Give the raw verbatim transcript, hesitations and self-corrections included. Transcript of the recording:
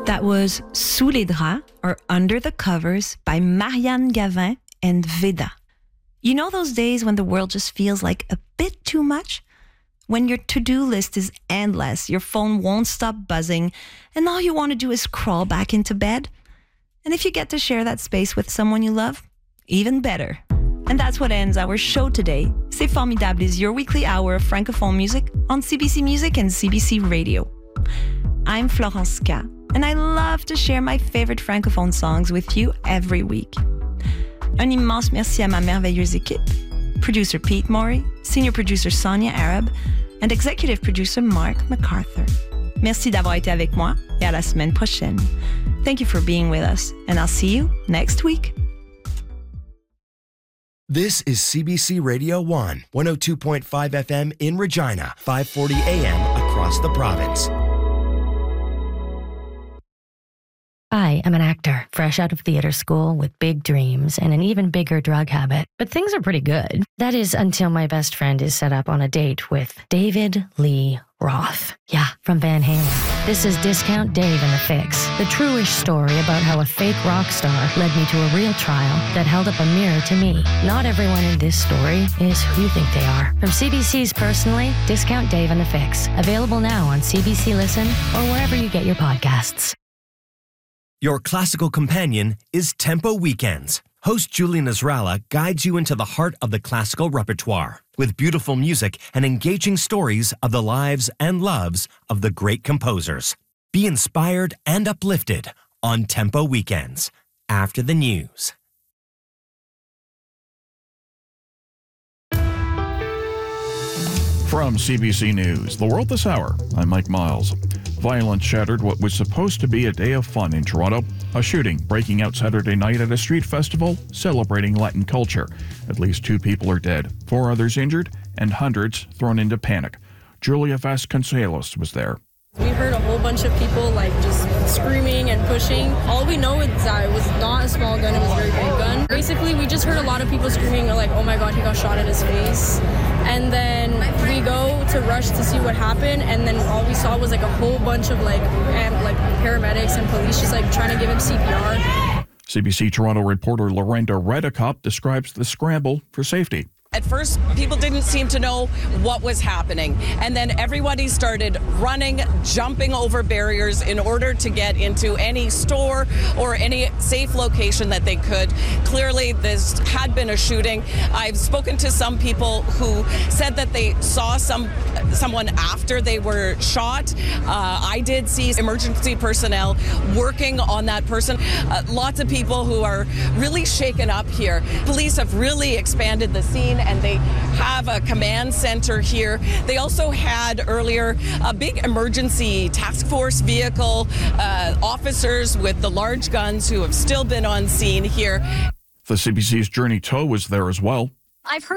That was Sous les draps, or Under the Covers, by Marianne Gavin and Veda. You know those days when the world just feels like a bit too much? When your to-do list is endless, your phone won't stop buzzing, and all you want to do is crawl back into bed? And if you get to share that space with someone you love, even better. And that's what ends our show today. C'est Formidable is your weekly hour of Francophone music on C B C Music and C B C Radio. I'm Florence K, and I love to share my favorite Francophone songs with you every week. Un immense merci à ma merveilleuse équipe, producer Pete Morey, senior producer Sonia Arab, and executive producer Mark MacArthur. Merci d'avoir été avec moi, et à la semaine prochaine. Thank you for being with us, and I'll see you next week. This is C B C Radio one, one oh two point five F M in Regina, five forty A M across the province. I am an actor, fresh out of theater school with big dreams and an even bigger drug habit. But things are pretty good. That is until my best friend is set up on a date with David Lee Roth. Yeah, from Van Halen. This is Discount Dave and the Fix, the true-ish story about how a fake rock star led me to a real trial that held up a mirror to me. Not everyone in this story is who you think they are. From C B C's Personally, Discount Dave and the Fix. Available now on C B C Listen or wherever you get your podcasts. Your classical companion is Tempo Weekends. Host Julie Nasrallah guides you into the heart of the classical repertoire with beautiful music and engaging stories of the lives and loves of the great composers. Be inspired and uplifted on Tempo Weekends after the news. From C B C News, The World This Hour, I'm Mike Miles. Violence shattered what was supposed to be a day of fun in Toronto. A shooting breaking out Saturday night at a street festival celebrating Latin culture. At least two people are dead, four others injured, and hundreds thrown into panic. Julia Vasconcelos was there. We heard a whole bunch of people like just screaming and pushing. All we know is that it was not a small gun, it was a very big gun. Basically, we just heard a lot of people screaming like, oh my God, he got shot in his face. And then we go to rush to see what happened, and then all we saw was like a whole bunch of like and, like paramedics and police just like trying to give him C P R. C B C Toronto reporter Lorenda Redekop describes the scramble for safety. At first, people didn't seem to know what was happening. And then everybody started running, jumping over barriers in order to get into any store or any safe location that they could. Clearly, this had been a shooting. I've spoken to some people who said that they saw some someone after they were shot. Uh, I did see emergency personnel working on that person. Uh, lots of people who are really shaken up here. Police have really expanded the scene, and they have a command center here. They also had earlier a big emergency task force vehicle, uh, officers with the large guns who have still been on scene here. The C B C's Journey Toh was there as well. I've heard